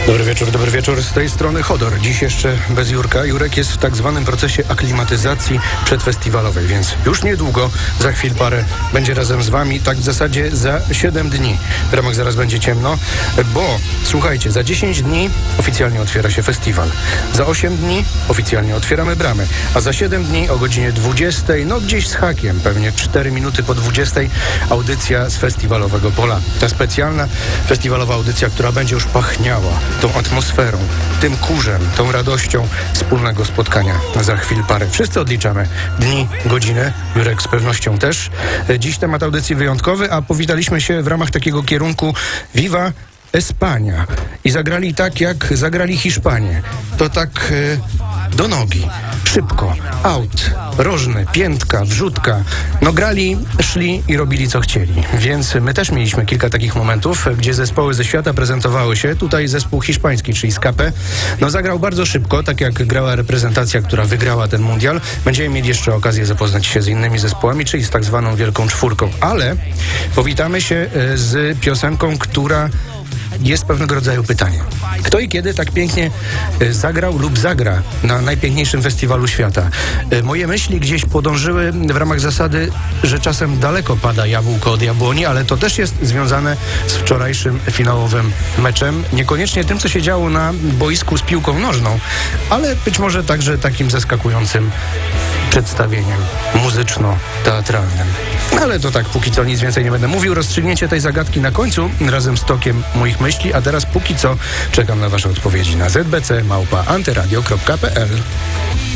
Dobry wieczór, z tej strony Chodor. Dziś jeszcze bez Jurka. Jurek jest w tak zwanym procesie aklimatyzacji przedfestiwalowej, więc już niedługo, za chwil parę, będzie razem z wami, tak w zasadzie za 7 dni. W ramach zaraz będzie ciemno, bo słuchajcie, za 10 dni oficjalnie otwiera się festiwal. Za 8 dni oficjalnie otwieramy bramy, a za 7 dni o godzinie 20, no gdzieś z hakiem, pewnie 4 minuty po 20, audycja z festiwalowego pola. Ta specjalna festiwalowa audycja, która będzie już pachniała tą atmosferą, tym kurzem, tą radością wspólnego spotkania. Za chwil parę. Wszyscy odliczamy dni, godziny. Jurek z pewnością też. Dziś temat audycji wyjątkowy, a powitaliśmy się w ramach takiego kierunku Viva Espania. I zagrali tak, jak zagrali Hiszpanie. To tak do nogi. Szybko. Aut, rożny, piętka, wrzutka. No grali, szli i robili co chcieli. Więc my też mieliśmy kilka takich momentów, gdzie zespoły ze świata prezentowały się. Tutaj zespół hiszpański, czyli Escape, no zagrał bardzo szybko, tak jak grała reprezentacja, która wygrała ten mundial. Będziemy mieli jeszcze okazję zapoznać się z innymi zespołami, czyli z tak zwaną Wielką Czwórką. Ale powitamy się z piosenką, która jest pewnego rodzaju pytaniem. Kto i kiedy tak pięknie zagrał lub zagra na najpiękniejszym festiwalu świata? Moje myśli gdzieś podążyły w ramach zasady, że czasem daleko pada jabłko od jabłoni, ale to też jest związane z wczorajszym finałowym meczem. Niekoniecznie tym, co się działo na boisku z piłką nożną, ale być może także takim zaskakującym przedstawieniem muzyczno-teatralnym. Ale to tak, póki co nic więcej nie będę mówił. Rozstrzygnięcie tej zagadki na końcu razem z tokiem moich myśli, a teraz póki co czekam na wasze odpowiedzi na zbc@antyradio.pl.